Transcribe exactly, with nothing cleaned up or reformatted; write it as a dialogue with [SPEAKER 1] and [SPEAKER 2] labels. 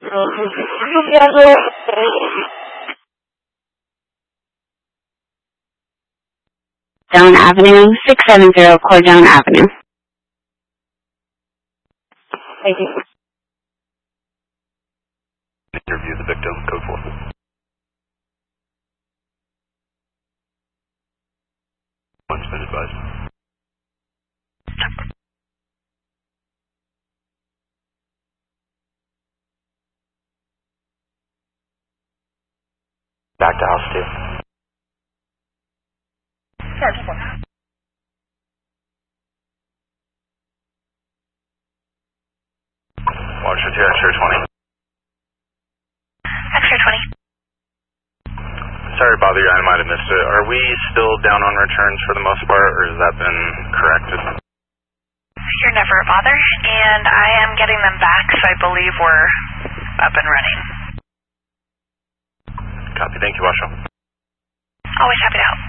[SPEAKER 1] Down Avenue, six seven zero Cordon Avenue. Thank you.
[SPEAKER 2] Interview the victim, code four. One's been advised. Back to house two. Watcher two, X-ray twenty.
[SPEAKER 3] X-ray twenty.
[SPEAKER 2] Sorry to bother you, I might have missed it. Are we still down on returns for the most part, or has that been corrected?
[SPEAKER 3] You're never a bother, and I am getting them back, so I believe we're up and running.
[SPEAKER 2] Copy, thank you, Washoe.
[SPEAKER 3] Always happy to help.